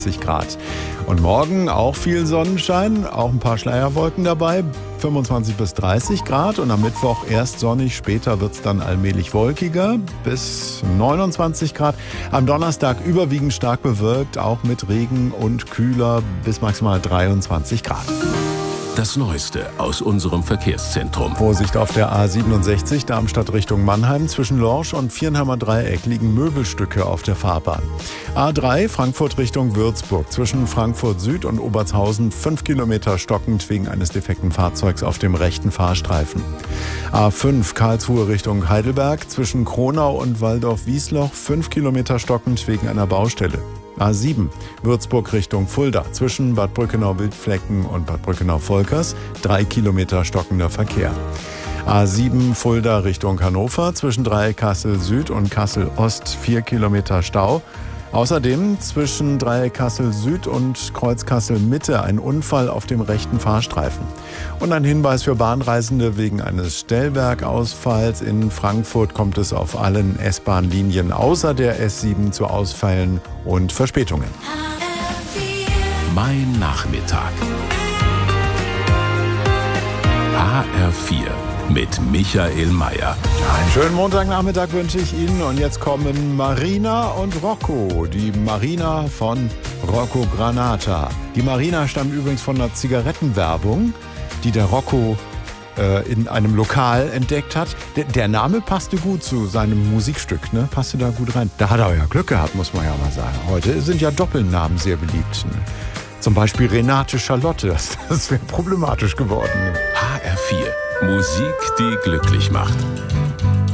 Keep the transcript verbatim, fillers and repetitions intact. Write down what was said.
Grad. Und morgen auch viel Sonnenschein, auch ein paar Schleierwolken dabei, fünfundzwanzig bis dreißig Grad. Und am Mittwoch erst sonnig, später wird es dann allmählich wolkiger bis neunundzwanzig Grad. Am Donnerstag überwiegend stark bewölkt, auch mit Regen und kühler bis maximal dreiundzwanzig Grad. Das Neueste aus unserem Verkehrszentrum. Vorsicht auf der A siebenundsechzig, Darmstadt Richtung Mannheim. Zwischen Lorsch und Viernheimer Dreieck liegen Möbelstücke auf der Fahrbahn. A drei, Frankfurt Richtung Würzburg. Zwischen Frankfurt Süd und Obertshausen fünf Kilometer stockend wegen eines defekten Fahrzeugs auf dem rechten Fahrstreifen. A fünf, Karlsruhe Richtung Heidelberg. Zwischen Kronau und Waldorf-Wiesloch fünf Kilometer stockend wegen einer Baustelle. A sieben, Würzburg Richtung Fulda. Zwischen Bad Brückenau-Wildflecken und Bad Brückenau-Volkers drei Kilometer stockender Verkehr. A sieben, Fulda Richtung Hannover. Zwischen Dreieck Kassel Süd und Kassel Ost vier Kilometer Stau. Außerdem zwischen Dreieck Kassel Süd und Kreuz Kassel Mitte ein Unfall auf dem rechten Fahrstreifen. Und ein Hinweis für Bahnreisende: wegen eines Stellwerkausfalls in Frankfurt kommt es auf allen S-Bahn-Linien außer der S sieben zu Ausfällen und Verspätungen. Mein Nachmittag. H R vier mit Michael Mayer. Einen schönen Montagnachmittag wünsche ich Ihnen. Und jetzt kommen Marina und Rocco. Die Marina von Rocco Granata. Die Marina stammt übrigens von einer Zigarettenwerbung, die der Rocco äh, in einem Lokal entdeckt hat. Der, der Name passte gut zu seinem Musikstück, ne? Passte da gut rein. Da hat er ja Glück gehabt, muss man ja mal sagen. Heute sind ja Doppelnamen sehr beliebt. Ne? Zum Beispiel Renate Charlotte. Das, das wäre problematisch geworden. H R vier. Musik, die glücklich macht.